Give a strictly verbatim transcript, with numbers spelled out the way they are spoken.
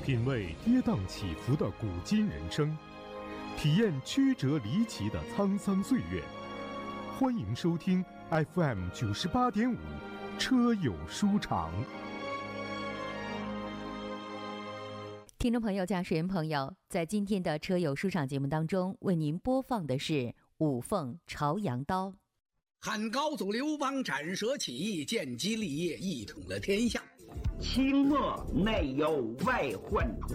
品味跌宕起伏的古今人生，体验曲折离奇的沧桑岁月。欢迎收听 F M 九十八点五车友书场。 听众朋友、驾驶员朋友，在今天的车友书场节目当中，为您播放的是五凤朝阳刀。 汉高祖刘邦斩蛇起义，建基立业，一统了天下。 清末内忧外患